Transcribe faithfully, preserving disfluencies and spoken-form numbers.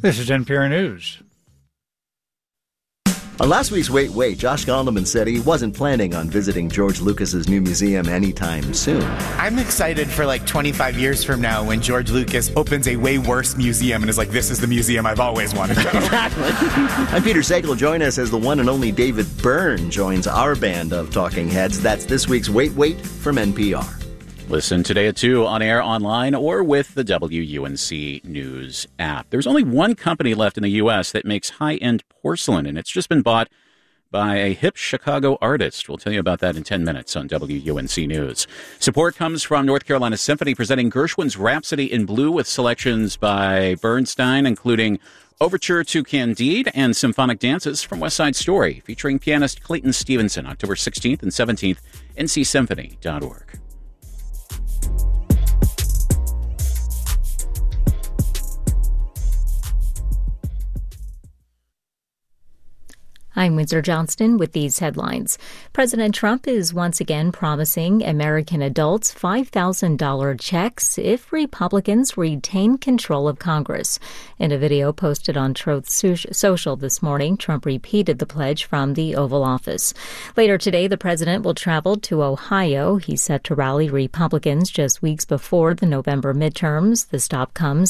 This is N P R News. On last week's Wait, Wait, Josh Gondelman said he wasn't planning on visiting George Lucas's new museum anytime soon. I'm excited for like twenty-five years from now when George Lucas opens a way worse museum and is like, this is the museum I've always wanted to go. Exactly. I'm Peter Sagal. Join us as the one and only David Byrne joins our band of talking heads. That's this week's Wait, Wait from N P R. Listen today at two on air, online, or with the W U N C News app. There's only one company left in the U S that makes high-end porcelain, and it's just been bought by a hip Chicago artist. We'll tell you about that in ten minutes on W U N C News. Support comes from North Carolina Symphony, presenting Gershwin's Rhapsody in Blue with selections by Bernstein, including Overture to Candide and Symphonic Dances from West Side Story, featuring pianist Clayton Stevenson, October sixteenth and seventeenth, N C symphony dot org. I'm Windsor Johnston with these headlines. President Trump is once again promising American adults five thousand dollars checks if Republicans retain control of Congress. In a video posted on Truth Social this morning, Trump repeated the pledge from the Oval Office. Later today, the president will travel to Ohio. He's set to rally Republicans just weeks before the November midterms. The stop comes